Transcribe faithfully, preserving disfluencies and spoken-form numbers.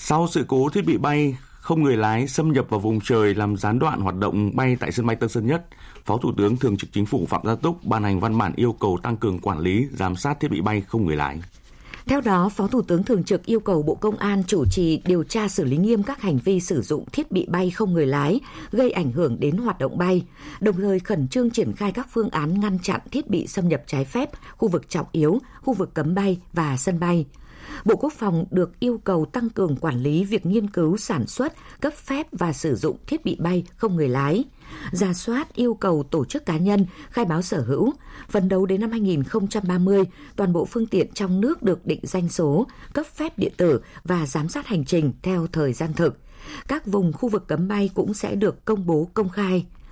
Sau sự cố thiết bị bay không người lái xâm nhập vào vùng trời làm gián đoạn hoạt động bay tại sân bay Tân Sơn Nhất, Phó Thủ tướng Thường trực Chính phủ Phạm Gia Túc ban hành văn bản yêu cầu tăng cường quản lý, giám sát thiết bị bay không người lái. Theo đó, Phó Thủ tướng Thường trực yêu cầu Bộ Công an chủ trì điều tra xử lý nghiêm các hành vi sử dụng thiết bị bay không người lái gây ảnh hưởng đến hoạt động bay, đồng thời khẩn trương triển khai các phương án ngăn chặn thiết bị xâm nhập trái phép, khu vực trọng yếu, khu vực cấm bay và sân bay. Bộ Quốc phòng được yêu cầu tăng cường quản lý việc nghiên cứu, sản xuất, cấp phép và sử dụng thiết bị bay không người lái, rà soát yêu cầu tổ chức cá nhân khai báo sở hữu. Phấn đấu đến năm hai nghìn không trăm ba mươi, toàn bộ phương tiện trong nước được định danh số, cấp phép điện tử và giám sát hành trình theo thời gian thực. Các vùng khu vực cấm bay cũng sẽ được công bố công khai.